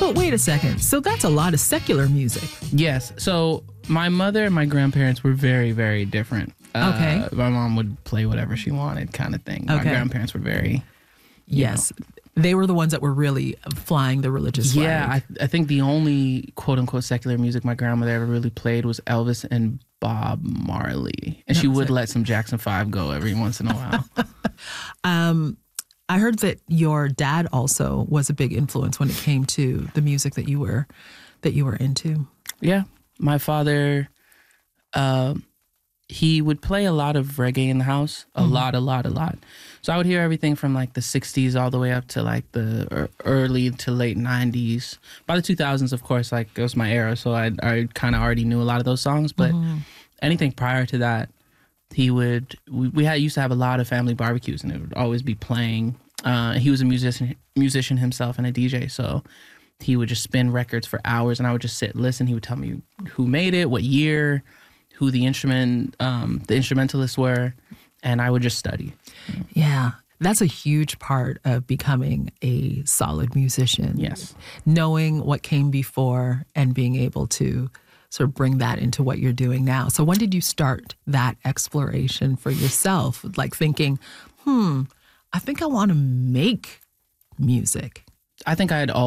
But wait a second. So that's a lot of secular music. Yes. So my mother and my grandparents were very, very different. Okay. My mom would play whatever she wanted, kind of thing. My grandparents were very... Yes. They were the ones that were really flying the religious flag. Yeah, I think the only quote-unquote secular music my grandmother ever really played was Elvis and Bob Marley. And she would let some Jackson 5 go every once in a while. I heard that your dad also was a big influence when it came to the music that you were into. Yeah. My father, he would play a lot of reggae in the house. A lot. So I would hear everything from like the 60s all the way up to like the early to late 90s. By the 2000s, of course, like it was my era, so I kind of already knew a lot of those songs. But anything prior to that, he would. We used to have a lot of family barbecues, and it would always be playing. He was a musician himself and a DJ, so he would just spin records for hours, and I would just sit and listen. He would tell me who made it, what year, who the instrumentalists were, and I would just study. Yeah, that's a huge part of becoming a solid musician. Yes. Knowing what came before and being able to sort of bring that into what you're doing now. So when did you start that exploration for yourself? Like thinking, I think I want to make music. I think I had